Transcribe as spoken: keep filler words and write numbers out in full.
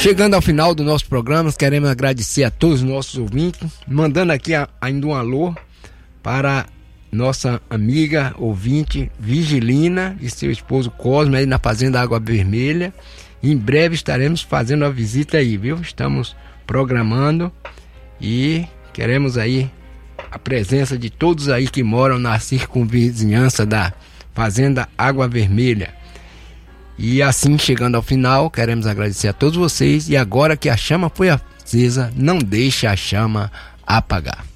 Chegando ao final do nosso programa, queremos agradecer a todos os nossos ouvintes, mandando aqui ainda um alô para nossa amiga ouvinte Vigilina e seu esposo Cosme aí na Fazenda Água Vermelha. Em breve estaremos fazendo a visita aí, viu? Estamos programando e queremos aí a presença de todos aí que moram na circunvizinhança da Fazenda Água Vermelha. E assim, chegando ao final, queremos agradecer a todos vocês, e agora que a chama foi acesa, não deixe a chama apagar.